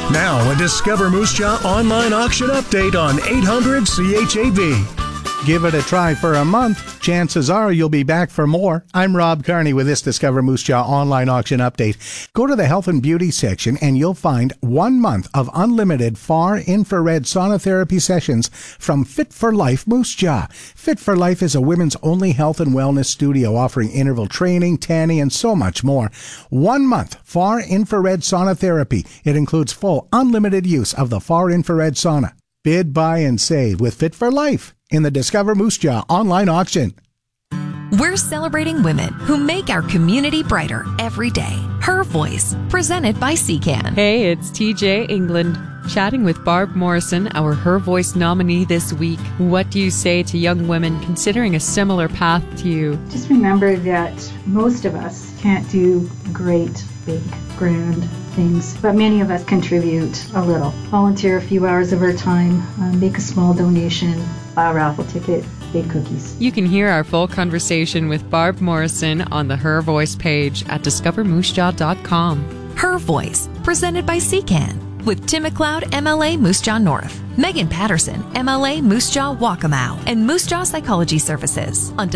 Now, a Discover Moose Jaw online auction update on 800 CHAV. Give it a try for a month. Chances are you'll be back for more. I'm Rob Carney with this Discover Moose Jaw online auction update. Go to the health and beauty section and you'll find 1 month of unlimited far infrared sauna therapy sessions from Fit for Life Moose Jaw. Fit for Life is a women's only health and wellness studio offering interval training, tanning, and so much more. 1 month far infrared sauna therapy. It includes full unlimited use of the far infrared sauna. Bid, buy, and save with Fit for Life in the Discover Moose Jaw online auction. We're celebrating women who make our community brighter every day. Her Voice, presented by CCAN. Hey, it's TJ England, chatting with Barb Morrison, our Her Voice nominee this week. What do you say to young women considering a similar path to you? Just remember that most of us can't do great, big, grand things, but many of us contribute a little. Volunteer a few hours of our time, make a small donation, buy a raffle ticket, bake cookies. You can hear our full conversation with Barb Morrison on the Her Voice page at discovermoosejaw.com. Her Voice, presented by CCAN, with Tim McLeod, MLA Moose Jaw North, Megan Patterson, MLA Moose Jaw Waccamaw, and Moose Jaw Psychology Services on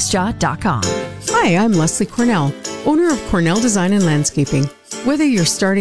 discovermoosejaw.com. Hi, I'm Leslie Cornell, owner of Cornell Design and Landscaping. Whether you're starting